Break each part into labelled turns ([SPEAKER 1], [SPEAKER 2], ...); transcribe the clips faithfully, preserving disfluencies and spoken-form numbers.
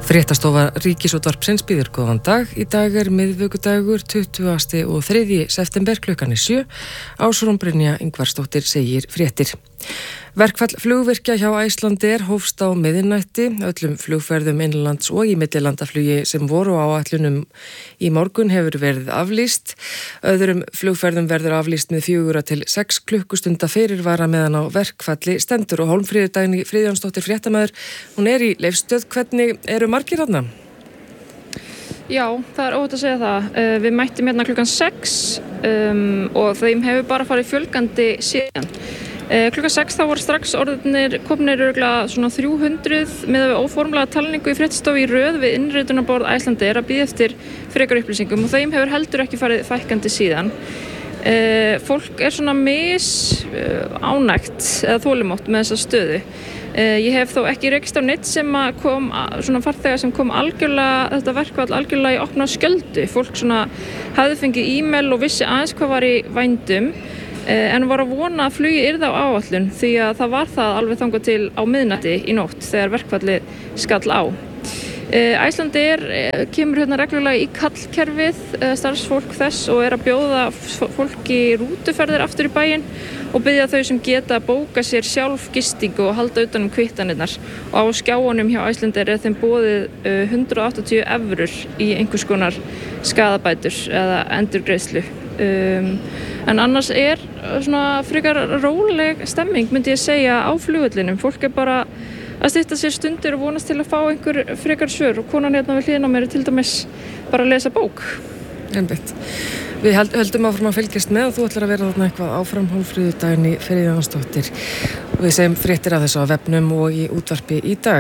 [SPEAKER 1] Fréttastofa Ríkisútvarpsins býður góðan dag. Í dag er miðvikudagur tuttugasta og þriðja september klukkan er sjö. Ásrún Brynja Ingvarsdóttir segir fréttir. Verkfall flugvirkja hjá Icelandair hófst á miðnætti. Öllum flugferðum innanlands og í millilandaflugi sem voru á áætlunum í morgun hefur verið aflýst. Öðrum flugferðum verður aflýst með fjögurra til sex klukkustunda fyrirvara meðan á verkfalli stendur og Hólmfríður Dagný Friðjónsdóttir fréttamaður. Hún er í Leifsstöð. Hvernig eru margir þarna?
[SPEAKER 2] Já, það er óhætt að segja það. Uh, við mættum hérna klukkan sex um, og þeim hefur bara farið fjölgandi síðan. Uh, klukkan sex þá voru strax orðinir komnir örgulega svona þrjú hundruð með óformlega talningu í fréttastofu í röð við innritunarborð Icelandair að bíða eftir frekar upplýsingum og þeim hefur heldur ekki farið fækkandi síðan. Uh, fólk er svona mis uh, ánægt eða þolinmótt með þessa stöðu. Uh, ég hef þó ekki rekist á neitt sem kom, svona farþega sem kom algjörlega, þetta verkfall algjörlega í opna skjöldu. Fólk svona hafði fengið e-mail og vissi aðeins hvað var í vændum, uh, en var að vona að flugi yrði á áætlun því að það var það alveg þangað til á miðnætti í nótt þegar verkfallið skall á. Uh, Icelandair uh, kemur hérna reglulega í kallkerfið uh, starfsfólk þess og er að bjóða fólki rútuferðir aftur í bæinn og biðja þau sem geta að bóka sér sjálf gistingu og halda utan um kvittanirnar. Og á skjáunum hjá Icelandair er þeim boðið uh, hundrað áttatíu evrur í einhvers konar skaðabætur eða endurgreiðslu. Um, en annars er svona frekar róleg stemming, myndi ég segja, á flugvellinum. Fólk er bara að stytta sér stundir og vonast til að fá einhver frekar svör og konan hérna við hliðina á mér er til dæmis bara að lesa bók.
[SPEAKER 1] Einmitt. Við held, höldum áfram að fylgjast með og þú ætlar að vera þarna eitthvað áfram. Hólmfríður Dagný Friðjónsdóttir. Við segjum fréttir af þessu á vefnum og í útvarpi í dag.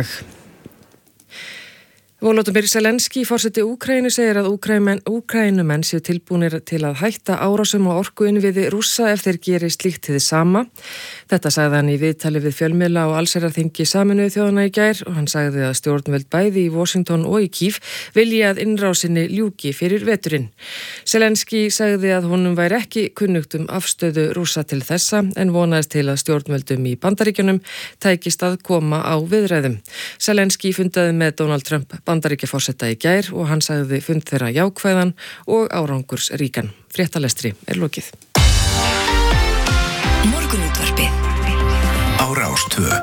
[SPEAKER 1] Volodymyr Zelenský, forseti Úkraínu, segir að Úkraínumenn séu tilbúnir til að hætta árásum og orkuinnviði Rússa ef þeir geri slíkt hið sama. Þetta sagði hann í viðtali við fjölmiðla og allsherjarþingi Sameinuðu þjóðanna í gær og hann sagði að stjórnvöld bæði í Washington og í Kív vilji að innrásinni ljúki fyrir veturinn. Zelenský sagði að honum væri ekki kunnugt um afstöðu Rússa til þessa en vonaðist til að stjórnvöldum í Bandaríkjunum tækist að koma á viðræðum. Zelenský fundaði með Donald Trump Bandaríkjaforseta í gær og hann sagði fund þeirra jákvæðan og árangursríkan. Fréttalestri er lokið.
[SPEAKER 3] Morgunútvarpið á Rás tvö.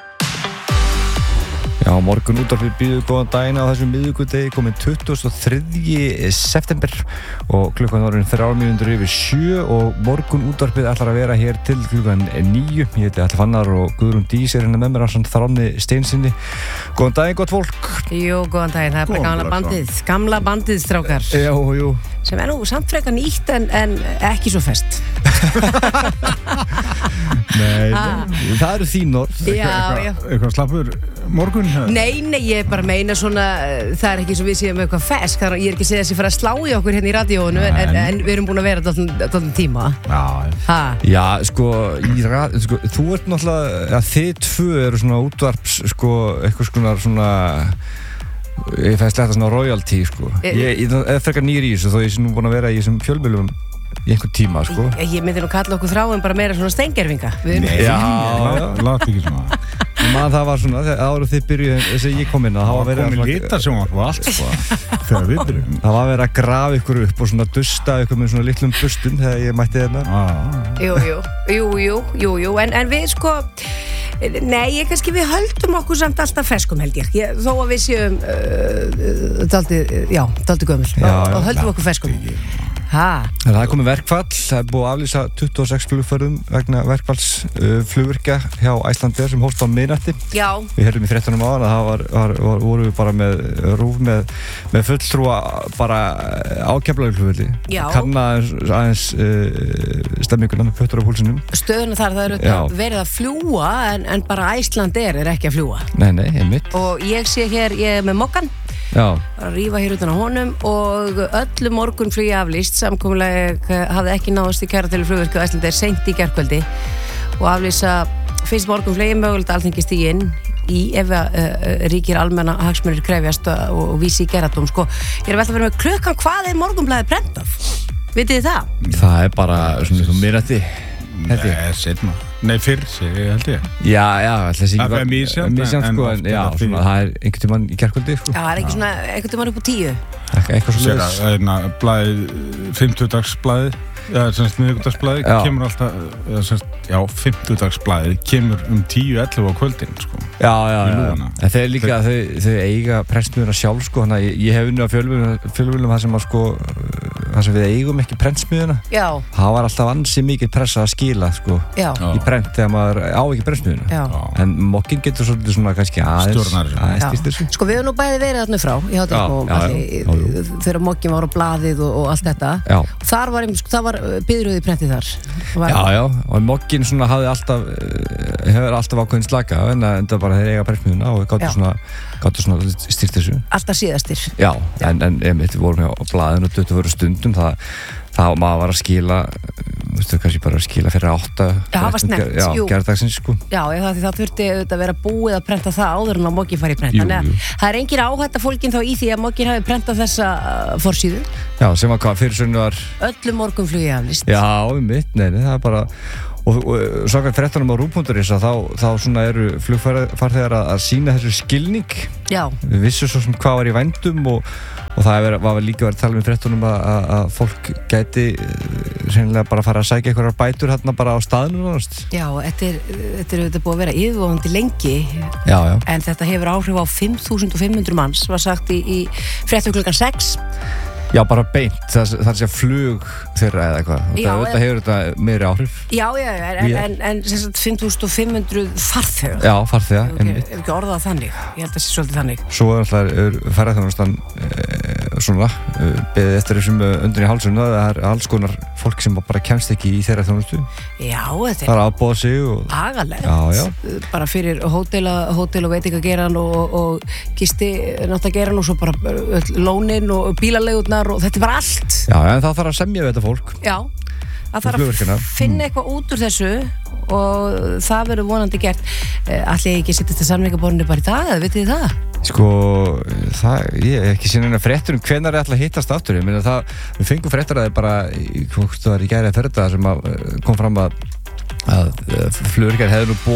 [SPEAKER 4] Já, Morgunútvarpið býður góðan daginn á þessum miðvikudegi kominn tuttugasta og þriðja september og klukkan orðin þrjár mínútur yfir sjö og Morgunútvarpið ætlar að vera hér til klukkan níu. Ég heiti Atli Fannar og Guðrún Dís er hérna með mér ásamt Þráni Steinsinni. Góðan daginn, gott fólk.
[SPEAKER 5] Jú, góðan daginn, það er bara gamla bandið, gamla bandið strákar.
[SPEAKER 4] Já, jú.
[SPEAKER 5] Sem er nú samt frekar nýtt en, en ekki svo fest.
[SPEAKER 4] Nei, nei, það eru þín orð.
[SPEAKER 5] Já, já.
[SPEAKER 6] Eitthvað slappur morgun?
[SPEAKER 5] Nei, nei, ég bara meina svona, það er ekki svo við séum eitthvað fesk, þannig að ég er ekki að segja þessi fara að slá í okkur hérna í radíónu, en, en, en við erum búin að vera dálítinn tíma.
[SPEAKER 4] Já,
[SPEAKER 5] ha.
[SPEAKER 4] Já, sko, í rad, sko, þú ert náttúrulega, ja, þið tvö eru svona útvarps, sko, eitthvað svona, svona, ég fæði sletta svona royalty, sko. Ég, ég er frekar nýr í þessu, þó ég sé nú búin að vera í þessum fjölmiðlum í einhver tíma, sko.
[SPEAKER 5] Ég, ég myndi nú kalla okkur þráin bara meira svona steingerfinga.
[SPEAKER 4] Nei, já, já.
[SPEAKER 6] Látt ekki svona.
[SPEAKER 4] Man, það var svona, þegar ára þið byrjuð, þess að ég kom inn að það var verið
[SPEAKER 6] að... Það var komið litasjónvarp og allt, sko, þegar við byrjuðum.
[SPEAKER 4] Það var verið að grafa ykkur upp og svona dusta ykkur með svona litlum bustum þegar ég mætti þarna.
[SPEAKER 6] Ah.
[SPEAKER 5] Jú, jú, jú, jú, jú, jú, en, en við, sko, nei, ég kannski við höldum okkur samt alltaf feskum, held ég. ég þó að við séum, uh, daldi, já, daldi gömul, já, og, og höldum okkur feskum. Ha.
[SPEAKER 4] Það er komið verkfall, það er búið að aflýsa tuttugu og sex flugferðum vegna verkfalls uh, flugvirkja hjá Icelandair sem hófst á miðnætti.
[SPEAKER 5] Já.
[SPEAKER 4] Við heyrðum í fréttunum á það, það var, var, var, voru við bara með rúf með, með fulltrúa bara á Keflavíkurflugvelli.
[SPEAKER 5] Já.
[SPEAKER 4] Kanna aðeins uh, stemminguna með puttur á púlsinum.
[SPEAKER 5] Stöðuna þar, það eru verið að fljúa en, en bara Icelandair er ekki að fljúa.
[SPEAKER 4] Nei, nei, einmitt.
[SPEAKER 5] Og ég sé hér, ég er með mokkan.
[SPEAKER 4] Já.
[SPEAKER 5] Að rífa hér utan á honum og öllu morgun flugi aflýst. Samkomulag hafði ekki náðast í kæratölu flugvirkju Icelandair seint í gærkvöldi og aflýsa fyrst morgun flegi mögulegt Alþingi stíginn í ef að uh, ríkir almenna hagsmunir krefjast og, og vísi í gerðardóm. Sko, ég er vel að vera með klukkan, hvað er morgunblaðið brennt af? Vitið þið það?
[SPEAKER 4] Það er bara svona miðnætti. held ég.
[SPEAKER 6] Nei, setna. Nei, fyrr, segi, held ég.
[SPEAKER 4] Já, já, alltaf sé
[SPEAKER 6] Það er misjafnt,
[SPEAKER 4] misjafnt,
[SPEAKER 6] en
[SPEAKER 4] sko, en
[SPEAKER 6] oft er
[SPEAKER 4] já,
[SPEAKER 6] það
[SPEAKER 4] svona, það er einhvern tímann í gærkvöldi, sko.
[SPEAKER 5] Já, það er ekki svona, einhvern tímann upp á tíu.
[SPEAKER 4] Eitthvað svo
[SPEAKER 6] Sér
[SPEAKER 4] leiðis.
[SPEAKER 6] að hérna, blaðið, fimmtudagsblaðið, eða semst miðvikudagsblaðið,
[SPEAKER 4] Já.
[SPEAKER 6] kemur alltaf, eða semst, já, fimmtudagsblaðið kemur um tíu ellefu á kvöldin, sko.
[SPEAKER 4] Já, já,
[SPEAKER 6] Í
[SPEAKER 4] já,
[SPEAKER 6] lúguna.
[SPEAKER 4] en þeir líka, þau, þau eiga prentsmiðuna sjálf, sko, þannig að ég, ég hef unnið á fjölmiðlum það sem að, sko, það sem við eigum ekki prentsmiðuna.
[SPEAKER 5] Já,
[SPEAKER 4] Það var alltaf ansi mikið pressa að skila, sko,
[SPEAKER 5] já,
[SPEAKER 4] í prent þegar maður á ekki prentsmiðuna.
[SPEAKER 5] já.
[SPEAKER 4] En mokkinn getur svolítið svona kannski aðeins,
[SPEAKER 6] Stjórnar þessu.
[SPEAKER 4] aðeins
[SPEAKER 5] Já.
[SPEAKER 4] stýrt þessu.
[SPEAKER 5] Sko við hefum nú bæði verið þarna frá í
[SPEAKER 4] Já,
[SPEAKER 5] hátækkum
[SPEAKER 4] já, já, já,
[SPEAKER 5] þegar mokkin var á blaðið og, og allt þetta.
[SPEAKER 4] Já.
[SPEAKER 5] Þar var, einmitt- sko, það var biðröði prentið þar. Var,
[SPEAKER 4] Já, já, og mokkinn svona hafði alltaf, uh, hefur alltaf ákveðin slaka, en það bara þeir eiga prentsmiðuna og gáttu
[SPEAKER 5] Já.
[SPEAKER 4] svona, gáttu svona stýrt þessu.
[SPEAKER 5] Alltaf síðastir.
[SPEAKER 4] Já, en, en einmitt, við vorum hjá blaðinu og döttu voru stundum, það, það maður var að skila, veistu, kannski bara að skila fyrir átta.
[SPEAKER 5] Já, það var snemmt,
[SPEAKER 4] Já,
[SPEAKER 5] jú.
[SPEAKER 4] gerðdagsins, sko.
[SPEAKER 5] Já, ég, það, því það þurfti auðvitað að vera búið að prenta það áður en að mokkin fari í prent.
[SPEAKER 4] Jú,
[SPEAKER 5] Þannig að
[SPEAKER 4] jú.
[SPEAKER 5] það er engin áhætta fólkin þá í því að mokkin hafi prentað þessa uh, forsíðu.
[SPEAKER 4] Já, sem var hvað, fyrir sunnu var,
[SPEAKER 5] Öllum morgunflugi aflýst.
[SPEAKER 4] já, einmitt, nei, nei, það er bara, og, og, og sákvæmt fréttunum á rúv punktur is að þá, þá svona eru flugfarþegar að, að sína þessu skilning.
[SPEAKER 5] Já,
[SPEAKER 4] Við vissum svo sem hvað var í vændum og, og það var, var líka verið að tala um í fréttunum að, að, að fólk gæti reynilega bara að fara að sækja einhverjar bætur hérna bara á staðnum náttúrulega.
[SPEAKER 5] já, þetta er, þetta er auðvitað búið að vera yfirvofandi lengi
[SPEAKER 4] Já, já.
[SPEAKER 5] en þetta hefur áhrif á fimm þúsund fimm hundruð manns var sagt í, í fréttum klukkan sex.
[SPEAKER 4] Já, bara beint, það, það sé flug þeirra eða eitthvað.
[SPEAKER 5] Já,
[SPEAKER 4] Þetta, þetta hefur þetta meiri áhrif.
[SPEAKER 5] Já, já, já, en,
[SPEAKER 4] Ég-
[SPEAKER 5] en, en sem sagt fimm þúsund fimm hundruð farþegar.
[SPEAKER 4] Já, farþega,
[SPEAKER 5] Ef
[SPEAKER 4] einmitt.
[SPEAKER 5] ekki, ef ekki orðað þannig. Ég held að það sé svolítið þannig.
[SPEAKER 4] Svo er alltaf ferðarþjónustan e, svona e, beðið eftir þessum undir í hálsum. Það er alls konar fólk sem bara kemst ekki í þeirra þjónustu.
[SPEAKER 5] Já, þetta
[SPEAKER 4] Það
[SPEAKER 5] er
[SPEAKER 4] er aðbóða sig og...
[SPEAKER 5] agalegt.
[SPEAKER 4] Já, já.
[SPEAKER 5] Bara fyrir hótela, hótel og veitingageran og, og gisti náttageran og svo bara öll lónin og bílalegurnar og þetta er bara allt.
[SPEAKER 4] Já, en það þarf að semja við þetta fólk.
[SPEAKER 5] Já, það þarf
[SPEAKER 4] flugvirkjana.
[SPEAKER 5] að finna eitthvað út úr þessu og það verður vonandi gert. Ætli ég ekki að setja þetta samningaborðinu bara í dag, eða vitið þið það?
[SPEAKER 4] Sko, það, ég hef ekki síðan eina fréttur um hvenær er alltaf að hittast aftur. Ég meina það, við fengum fréttur að það bara, hvort það var í gæri að ferða sem að kom fram að að flugvirkjar hefði nú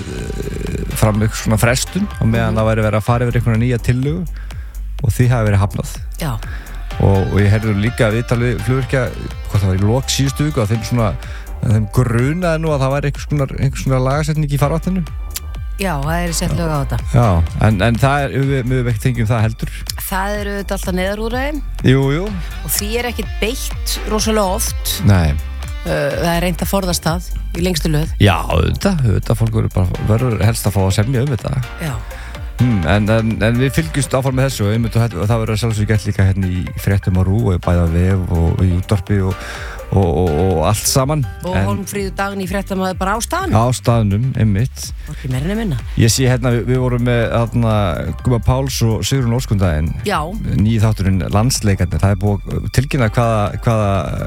[SPEAKER 4] boðið fram eitthvað svona frestun og meðan það væri verið að fara yfir einhverja nýja tillögu og því hafi verið hafnað.
[SPEAKER 5] Já,
[SPEAKER 4] Og, og ég heyrði nú líka að viðtalið flugvirkja, hvað það var í lok síðustu viku, að þeim svona, að þeim grunaði nú að það væri einhvers konar, einhvers konar lagasetning í farvatninu.
[SPEAKER 5] já, það er sett lög á þetta.
[SPEAKER 4] Já, en, en það er, við höfum ekki tengjum það heldur.
[SPEAKER 5] Það eru þetta alltaf neðarúðræðin
[SPEAKER 4] Jú, jú.
[SPEAKER 5] og því er ekkert beitt rosalega oft.
[SPEAKER 4] Nei.
[SPEAKER 5] Það er reynt að forðast það í lengstu löð.
[SPEAKER 4] Já, auðvitað, auðvitað, fólk verður bara, verður helst að fá að semja um þetta.
[SPEAKER 5] Já,
[SPEAKER 4] Hmm, en, en, en við fylgjumst áfram með þessu og, einmitt, og, og það verður sjálfsög gert líka hérna í fréttum á RÚV og bæða vef og í útvarpi og, og, og, og allt saman.
[SPEAKER 5] og
[SPEAKER 4] En
[SPEAKER 5] Hólmfríður Dagný fréttamaður bara á staðnum.
[SPEAKER 4] á staðnum, einmitt.
[SPEAKER 5] Ekki meira en minna.
[SPEAKER 4] Ég sé hérna, við, við vorum með þarna, Guma Páls og Sigrún Óskundaginn,
[SPEAKER 5] Já,
[SPEAKER 4] nýð þátturinn Landsleikarnir. Það er búið að tilkynna hvaða, hvaða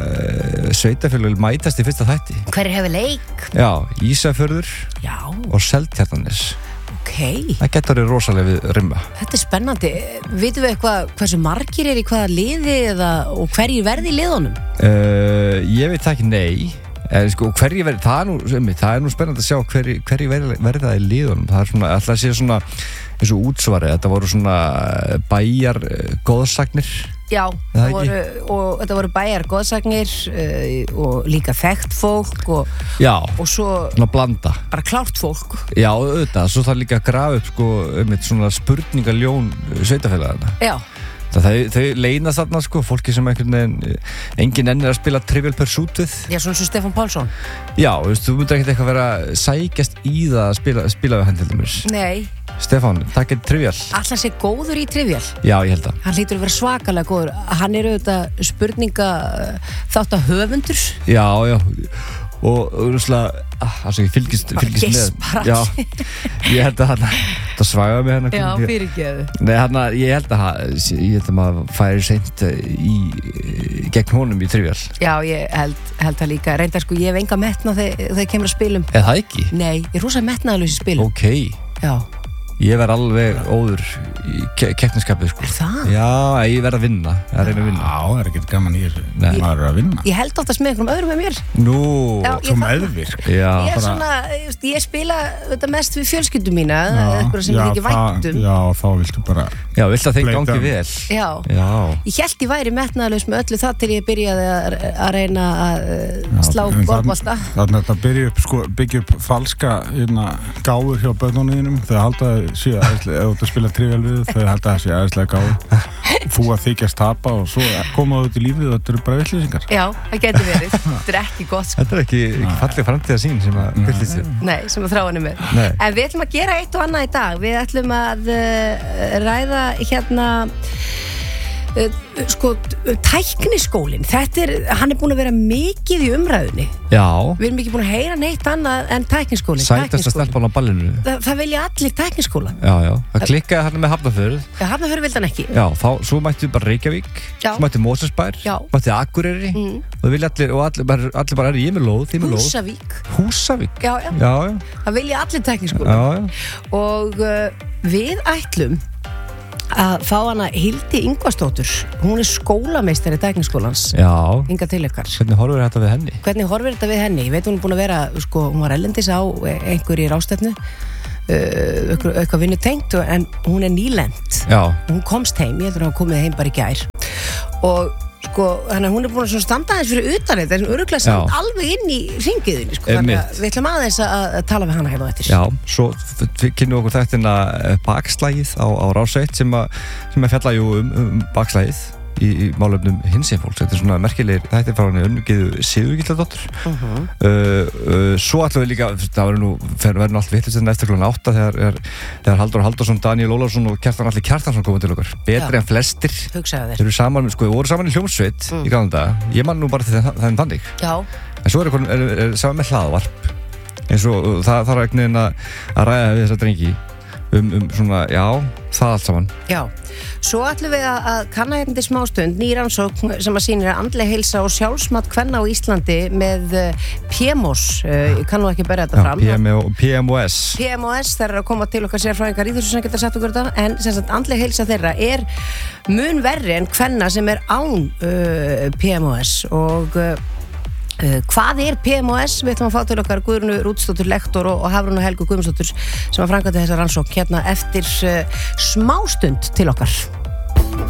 [SPEAKER 4] uh, sveitafélög mætast í fyrsta þætti.
[SPEAKER 5] hver hefur leik?
[SPEAKER 4] Já, Ísafjörður
[SPEAKER 5] Já,
[SPEAKER 4] og Seltjarnarnes.
[SPEAKER 5] ok.
[SPEAKER 4] Það getur verið rosalega við rimma.
[SPEAKER 5] Þetta er spennandi. Vitum við eitthvað hversu margir er í hvaða liði eða, og hverjir verði í liðunum?
[SPEAKER 4] Uh, ég veit það ekki, nei. En sko, hverji verið, það er nú, einmitt, það er nú spennandi að sjá hverji, hverji verið, verið það í liðunum. Það er svona, alltaf að sé svona, eins og útsvarið, þetta voru svona bæjar uh, góðsagnir.
[SPEAKER 5] Já,
[SPEAKER 4] Það
[SPEAKER 5] það
[SPEAKER 4] ekki?
[SPEAKER 5] voru, og þetta voru bæjar góðsagnir uh, og líka þekkt fólk og,
[SPEAKER 4] Já,
[SPEAKER 5] og svo
[SPEAKER 4] svona blanda.
[SPEAKER 5] bara klárt fólk.
[SPEAKER 4] Já, auðvitað, svo þarf líka að grafa upp sko, einmitt svona spurningaljón sveitafélagana.
[SPEAKER 5] Já,
[SPEAKER 4] Þau, þau leynast þarna sko, fólki sem einhvern veginn, engin enn er að spila Trivial Pursuit við.
[SPEAKER 5] já, svona svo Stefán Pálsson.
[SPEAKER 4] Já, þú veist, þú myndir ekkert eitthvað vera að sækjast í það að spila, spila við hann til dæmis.
[SPEAKER 5] Nei,
[SPEAKER 4] Stefán, takk er Trivial.
[SPEAKER 5] allan sé góður í Trivial.
[SPEAKER 4] Já, ég held að.
[SPEAKER 5] Hann hlýtur að vera svakalega góður. Hann er auðvitað spurninga þátt að höfundur.
[SPEAKER 4] Já, já, og úrslega, altså ég fylgist,
[SPEAKER 5] Bara
[SPEAKER 4] fylgist með.
[SPEAKER 5] geispar
[SPEAKER 4] Já,
[SPEAKER 5] allir.
[SPEAKER 4] ég held að hann, það svæða mig hann.
[SPEAKER 5] Já, fyrirgeðu.
[SPEAKER 4] Nei, hann, ég held að hann, ég held að maður færi seint í, gegn honum í Trivial.
[SPEAKER 5] Já, ég held, held það líka. Reyndar sko, ég hef enga metna þegar þegar kemur að spilum.
[SPEAKER 4] Eða það ekki?
[SPEAKER 5] Nei, ég er rosa metnaðalös í spilum.
[SPEAKER 4] Ok,
[SPEAKER 5] Já,
[SPEAKER 4] Ég verð alveg óður í ke keppniskapið sko.
[SPEAKER 5] Er það?
[SPEAKER 4] Já, ég verð að vinna, ég er að reyna að vinna.
[SPEAKER 6] Já, það er ekkert gaman í þessu.
[SPEAKER 4] Nei.
[SPEAKER 6] Maður er að vinna.
[SPEAKER 5] Ég held oftast með einhverjum öðrum með mér.
[SPEAKER 4] Nú,
[SPEAKER 5] Já, ég
[SPEAKER 6] Svo
[SPEAKER 5] þarna-
[SPEAKER 6] meðvirk.
[SPEAKER 4] já,
[SPEAKER 5] Ég er
[SPEAKER 6] bara-
[SPEAKER 5] svona, ég, veist, ég spila þetta mest við fjölskyldu mína, eitthvað sem ég ekki
[SPEAKER 6] það-
[SPEAKER 5] væntum.
[SPEAKER 6] Já, þá viltu bara
[SPEAKER 4] já, vilt að þeim
[SPEAKER 6] Play
[SPEAKER 4] gangi
[SPEAKER 6] dumb.
[SPEAKER 4] vel.
[SPEAKER 5] Já.
[SPEAKER 4] Já,
[SPEAKER 5] Ég held ég væri metnaðalaus með öllu það til ég byrjaði að, að reyna að uh, slá
[SPEAKER 6] en þann-
[SPEAKER 5] golfbolta.
[SPEAKER 6] Þannig að þetta byrja upp, sko, byggja upp falska hérna, gáfur hjá börnunum þau halda að séu aðeinslega ef þú spila trivial við þau halda að séu aðeinslega gáfur þú að þykjast tapa og svo koma þú út í lífið og þetta eru bara vittlýsingar.
[SPEAKER 5] Já, það getur verið. Þetta er ekki gott sko.
[SPEAKER 4] þetta er ekki, ekki falleg framtíða sín sem að kvillist þér.
[SPEAKER 5] Nei, sem að þráin er með.
[SPEAKER 4] Nei.
[SPEAKER 5] En við ætlum að gera eitt og annað í dag. Við ætlum að uh, ræða hérna uh, sko, tækniskólinn. Þetta er, hann er búin að vera mikið í umræðunni.
[SPEAKER 4] Já,
[SPEAKER 5] Við erum ekki búin að heyra neitt annað en tækniskólinn.
[SPEAKER 4] sætast að
[SPEAKER 5] Tækniskólinn.
[SPEAKER 4] stelpa á ballinu.
[SPEAKER 5] Það, það vilja allir tækniskóla.
[SPEAKER 4] Já, já, það klikkaði hérna með Hafnarfjörð.
[SPEAKER 5] Já, hafna fyrir vildan ekki.
[SPEAKER 4] Já, þá, svo mættu bara Reykjavík,
[SPEAKER 5] Já.
[SPEAKER 4] svo mættu Mosfellsbær,
[SPEAKER 5] Já.
[SPEAKER 4] mættu Akureyri
[SPEAKER 5] Mm.
[SPEAKER 4] og það vilja allir, og allir bara, allir bara er ég með lóð, þið með lóð.
[SPEAKER 5] Húsavík.
[SPEAKER 4] Húsavík.
[SPEAKER 5] Já, já.
[SPEAKER 4] Já, já,
[SPEAKER 5] Það vilja allir tækniskóla.
[SPEAKER 4] já, já.
[SPEAKER 5] Og uh, við ætlum að fá hana Hildi Ingvarsdóttur. Hún er skólameistari tækniskólans.
[SPEAKER 4] Já,
[SPEAKER 5] Inga til ykkar.
[SPEAKER 4] hvernig horfur þetta við henni?
[SPEAKER 5] Hvernig horfir þetta við henni? Ég veit hún er búin að vera, sko, hún var ellendis á einhverjir rástefnu, uh, eitthvað, eitthvað vinnu tengt, en hún er nýlend.
[SPEAKER 4] Já,
[SPEAKER 5] Hún komst heim, ég heldur að hún komið heim bara í gær. Og sko, þannig að hún er búin að svona standa aðeins fyrir utan þetta, en öruglega samt
[SPEAKER 4] Já.
[SPEAKER 5] alveg inn í hringiðinni, sko. Þannig
[SPEAKER 4] Einmitt.
[SPEAKER 5] að við ætlum aðeins að, að tala við hana hérna á eftir.
[SPEAKER 4] já, svo kynnum okkur þættina bakslægið á, á Rás eitt sem að, sem að fjalla jú um, um bakslægið í, í málefnum hinsegin fólks. Þetta er svona merkilegir þættir frá henni Önnugiðu Sigurgísladóttur.
[SPEAKER 5] Uh -huh.
[SPEAKER 4] Uh, uh, svo ætlum við líka, það verður nú verður nú allt vitlaust en eftir klukkan átta þegar, þegar, þegar Halldór Halldórsson, Daniel Ólafsson og Kjartan Alli Kjartansson koma til okkar betri
[SPEAKER 5] Já.
[SPEAKER 4] en flestir.
[SPEAKER 5] Hugsaðu
[SPEAKER 4] Þeir
[SPEAKER 5] þér.
[SPEAKER 4] eru saman, sko, við vorum saman í hljómsveit
[SPEAKER 5] Mm.
[SPEAKER 4] í gamla daga. Ég man nú bara þegar það þannig.
[SPEAKER 5] Já,
[SPEAKER 4] En svo er, er, er, er saman með hlaðvarp eins og uh, það þarf einhvern veginn að að ræða við þessa drengi um, um svona, já, það allt saman.
[SPEAKER 5] já. Svo ætlum við að, að kanna hérna til smástund ný rannsókn sem að sýnir að andleg heilsa og sjálfsmat kvenna á Íslandi með uh, P M O S. Uh, ég kann nú ekki bera þetta
[SPEAKER 4] Já,
[SPEAKER 5] fram.
[SPEAKER 4] P M O, P M O S.
[SPEAKER 5] P M O S, þeir eru að koma til okkar sérfræðingar í þessu sem geta sagt okkur þetta, en sem sagt andleg heilsa þeirra er mun verri en kvenna sem er án uh, P M O S og uh, uh, hvað er P M O S? Við ætlum að fá til okkar Guðrúnu Rútsdóttur lektor og, og Hafrúnu Helgu Guðmundsdóttur sem að framkvæmdi þessa rannsókn hérna eftir uh, smástund til okkar.